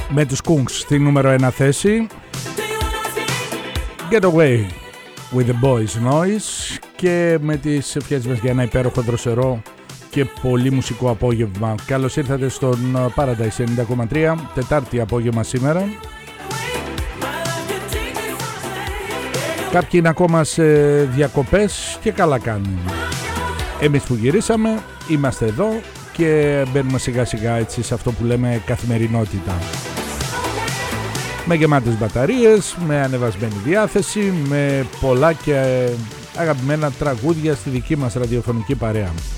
με τους Kungs στη νούμερο 1 θέση. Get Away with the Boys Noise, και με τις ευχές μας για ένα υπέροχο δροσερό και πολύ μουσικό απόγευμα. Καλώς ήρθατε στον Paradise 90,3, Τετάρτη απόγευμα σήμερα. Κάποιοι είναι ακόμα σε διακοπές και καλά κάνουν. Εμείς που γυρίσαμε είμαστε εδώ και μπαίνουμε σιγά σιγά έτσι σε αυτό που λέμε καθημερινότητα. Με γεμάτες μπαταρίες, με ανεβασμένη διάθεση, με πολλά και αγαπημένα τραγούδια στη δική μας ραδιοφωνική παρέα.